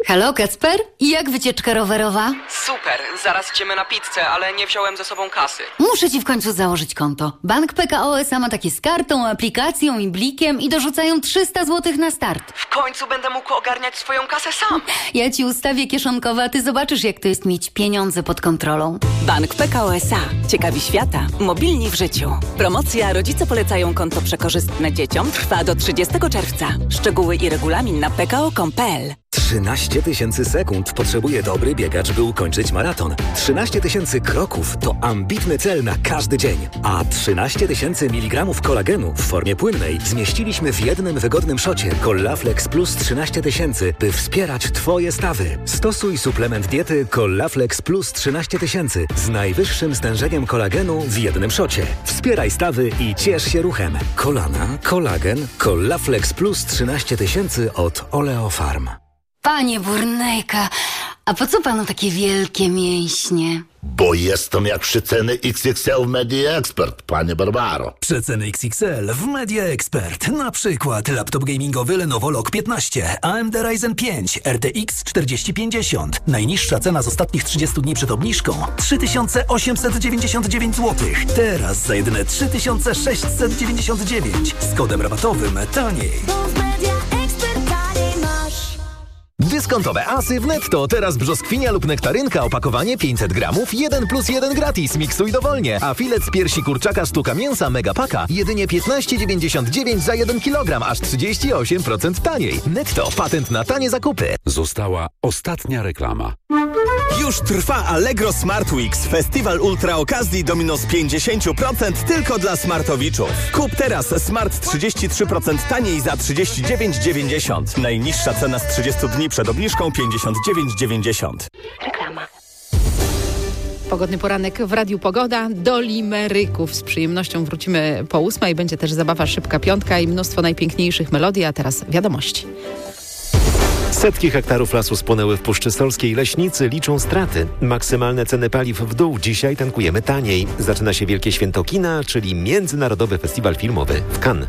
Halo, Kacper? Jak wycieczka rowerowa? Super, zaraz idziemy na pizzę, ale nie wziąłem ze sobą kasy. Muszę ci w końcu założyć konto. Bank PKO SA ma takie z kartą, aplikacją i blikiem i dorzucają 300 zł na start. W końcu będę mógł ogarniać swoją kasę sam. Ja ci ustawię kieszonkowe, a ty zobaczysz, jak to jest mieć pieniądze pod kontrolą. Bank PKO SA. Ciekawi świata. Mobilni w życiu. Promocja Rodzice polecają konto przekorzystne dzieciom trwa do 30 czerwca. Szczegóły i regulamin na pko.com.pl. 13 000 sekund potrzebuje dobry biegacz, by ukończyć maraton. 13 000 kroków to ambitny cel na każdy dzień. A 13 000 mg kolagenu w formie płynnej zmieściliśmy w jednym wygodnym szocie Collaflex Plus 13 000, by wspierać Twoje stawy. Stosuj suplement diety Collaflex Plus 13 000 z najwyższym stężeniem kolagenu w jednym szocie. Wspieraj stawy i ciesz się ruchem. Kolana, kolagen, Collaflex Plus 13 000 od Oleofarm. Panie Burnejka, a po co panu takie wielkie mięśnie? Bo jestem jak przeceny XXL w Media Expert, panie Barbaro. Przeceny XXL w Media Expert. Na przykład laptop gamingowy Lenovo Log 15, AMD Ryzen 5, RTX 4050. Najniższa cena z ostatnich 30 dni przed obniżką 3899 zł. Teraz za jedyne 3699 z kodem rabatowym taniej. Dyskontowe asy w Netto. Teraz brzoskwinia lub nektarynka, opakowanie 500 gramów, 1+1 gratis. Miksuj dowolnie. A filet z piersi kurczaka sztuka mięsa Megapaka jedynie 15,99 za 1 kg, aż 38% taniej. Netto. Patent na tanie zakupy. Została ostatnia reklama. Już trwa Allegro Smart Weeks. Festiwal ultra okazji do minus 50% tylko dla smartowiczów. Kup teraz smart 33% taniej za 39,90. Najniższa cena z 30 dni przed obniżką 59,90. Reklama. Pogodny poranek w Radiu Pogoda. Do limeryków z przyjemnością wrócimy po 8:00. Będzie też zabawa Szybka Piątka i mnóstwo najpiękniejszych melodii, a teraz wiadomości. Setki hektarów lasu spłonęły w Puszczy Solskiej. Leśnicy liczą straty. Maksymalne ceny paliw w dół. Dzisiaj tankujemy taniej. Zaczyna się Wielkie Święto Kina, czyli Międzynarodowy Festiwal Filmowy w Cannes.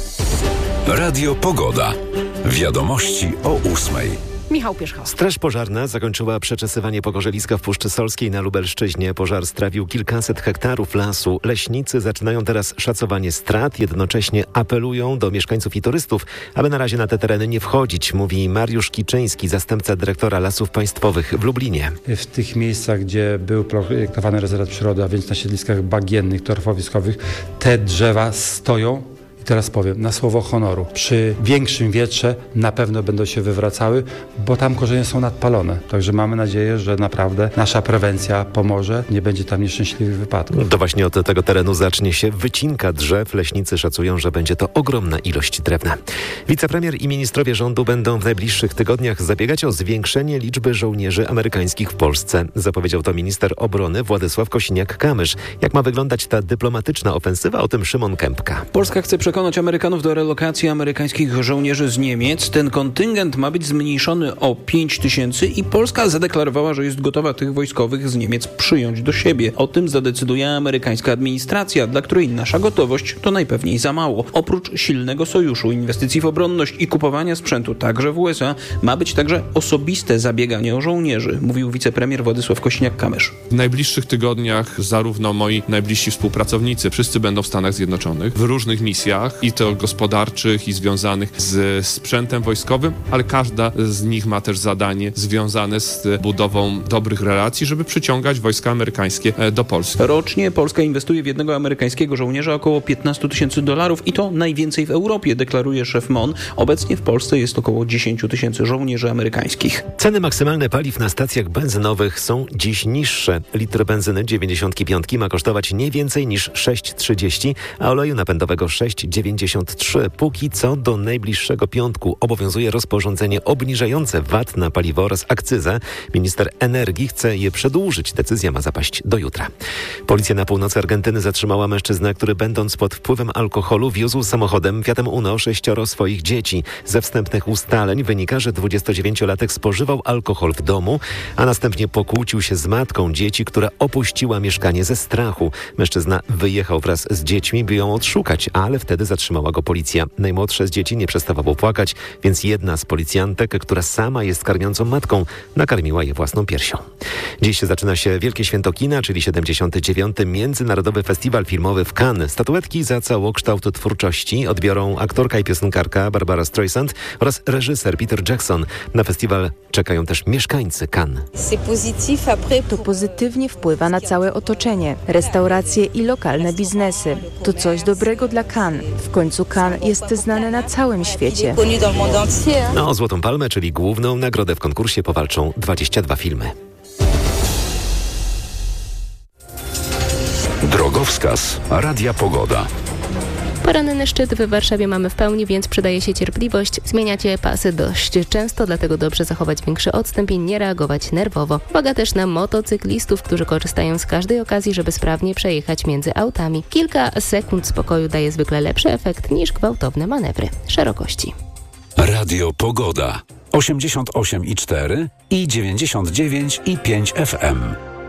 Radio Pogoda. Wiadomości o 8:00. Michał Pierzchał. Straż pożarna zakończyła przeczesywanie pogorzeliska w Puszczy Solskiej na Lubelszczyźnie. Pożar strawił kilkaset hektarów lasu. Leśnicy zaczynają teraz szacowanie strat. Jednocześnie apelują do mieszkańców i turystów, aby na razie na te tereny nie wchodzić, mówi Mariusz Kiczyński, zastępca dyrektora Lasów Państwowych w Lublinie. W tych miejscach, gdzie był projektowany rezerwat przyrody, a więc na siedliskach bagiennych, torfowiskowych, te drzewa stoją. Teraz powiem, na słowo honoru, przy większym wietrze na pewno będą się wywracały, bo tam korzenie są nadpalone. Także mamy nadzieję, że naprawdę nasza prewencja pomoże, nie będzie tam nieszczęśliwych wypadków. To właśnie od tego terenu zacznie się wycinka drzew. Leśnicy szacują, że będzie to ogromna ilość drewna. Wicepremier i ministrowie rządu będą w najbliższych tygodniach zabiegać o zwiększenie liczby żołnierzy amerykańskich w Polsce. Zapowiedział to minister obrony Władysław Kosiniak-Kamysz. Jak ma wyglądać ta dyplomatyczna ofensywa? O tym Szymon Kępka. Polska chce przekonać Amerykanów do relokacji amerykańskich żołnierzy z Niemiec. Ten kontyngent ma być zmniejszony o 5 000 i Polska zadeklarowała, że jest gotowa tych wojskowych z Niemiec przyjąć do siebie. O tym zadecyduje amerykańska administracja, dla której nasza gotowość to najpewniej za mało. Oprócz silnego sojuszu, inwestycji w obronność i kupowania sprzętu także w USA, ma być także osobiste zabieganie o żołnierzy, mówił wicepremier Władysław Kosiniak-Kamysz. W najbliższych tygodniach zarówno moi najbliżsi współpracownicy, wszyscy będą w Stanach Zjednoczonych, w różnych misjach, i to gospodarczych, i związanych z sprzętem wojskowym, ale każda z nich ma też zadanie związane z budową dobrych relacji, żeby przyciągać wojska amerykańskie do Polski. Rocznie Polska inwestuje w jednego amerykańskiego żołnierza około $15 000 i to najwięcej w Europie, deklaruje szef MON. Obecnie w Polsce jest około 10 000 żołnierzy amerykańskich. Ceny maksymalne paliw na stacjach benzynowych są dziś niższe. Litr benzyny 95 ma kosztować nie więcej niż 6,30, a oleju napędowego 6,93. Póki co do najbliższego piątku obowiązuje rozporządzenie obniżające VAT na paliwo oraz akcyzę. Minister energii chce je przedłużyć. Decyzja ma zapaść do jutra. Policja na północy Argentyny zatrzymała mężczyznę, który będąc pod wpływem alkoholu wiózł samochodem Fiatem Uno 6 swoich dzieci. Ze wstępnych ustaleń wynika, że 29-latek spożywał alkohol w domu, a następnie pokłócił się z matką dzieci, która opuściła mieszkanie ze strachu. Mężczyzna wyjechał wraz z dziećmi, by ją odszukać, ale wtedy wtedy zatrzymała go policja. Najmłodsze z dzieci nie przestawało płakać, więc jedna z policjantek, która sama jest karmiącą matką, nakarmiła je własną piersią. Dziś zaczyna się Wielkie Święto Kina, czyli 79. Międzynarodowy Festiwal Filmowy w Cannes. Statuetki za całokształt twórczości odbiorą aktorka i piosenkarka Barbara Streisand oraz reżyser Peter Jackson. Na festiwal czekają też mieszkańcy Cannes. To pozytywnie wpływa na całe otoczenie, restauracje i lokalne biznesy. To coś dobrego dla Cannes. W końcu Cannes jest znane na całym świecie. O Złotą Palmę, czyli główną nagrodę w konkursie, powalczą 22 filmy. Drogowskaz Radia Pogoda. Poranny szczyt w Warszawie mamy w pełni, więc przydaje się cierpliwość. Zmieniacie pasy dość często, dlatego dobrze zachować większy odstęp i nie reagować nerwowo. Uwaga też na motocyklistów, którzy korzystają z każdej okazji, żeby sprawnie przejechać między autami. Kilka sekund spokoju daje zwykle lepszy efekt niż gwałtowne manewry szerokości. Radio Pogoda 88,4 i 99,5 FM.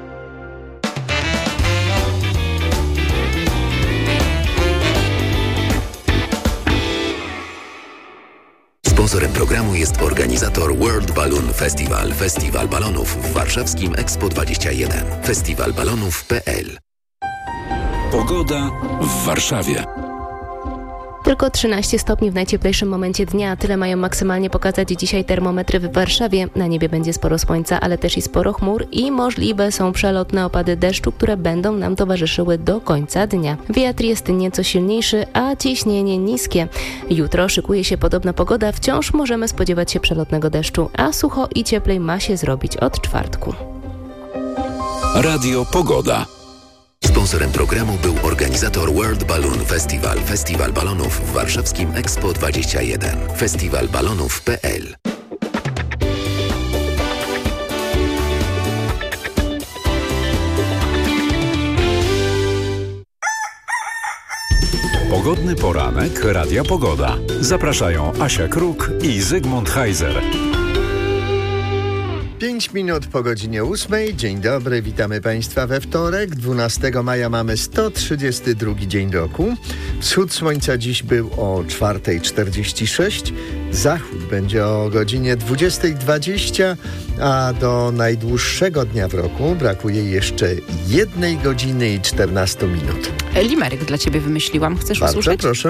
Sponsorem programu jest organizator World Balloon Festival. Festiwal balonów w warszawskim Expo 21. Festiwalbalonów.pl. Pogoda w Warszawie. Tylko 13 stopni w najcieplejszym momencie dnia. Tyle mają maksymalnie pokazać dzisiaj termometry w Warszawie. Na niebie będzie sporo słońca, ale też i sporo chmur i możliwe są przelotne opady deszczu, które będą nam towarzyszyły do końca dnia. Wiatr jest nieco silniejszy, a ciśnienie niskie. Jutro szykuje się podobna pogoda. Wciąż możemy spodziewać się przelotnego deszczu, a sucho i cieplej ma się zrobić od czwartku. Radio Pogoda. Sponsorem programu był organizator World Balloon Festival. Festiwal balonów w warszawskim Expo 21. Festiwalbalonów.pl. Pogodny poranek Radia Pogoda. Zapraszają Asia Kruk i Zygmunt Heiser. 5 minut po godzinie 8. Dzień dobry, witamy Państwa we wtorek. 12 maja mamy 132 dzień roku. Wschód słońca dziś był o 4:46. Zachód będzie o godzinie 20:20, a do najdłuższego dnia w roku brakuje jeszcze 1 godziny i 14 minut. Limeryk dla Ciebie wymyśliłam. Chcesz Bardzo usłyszeć? proszę.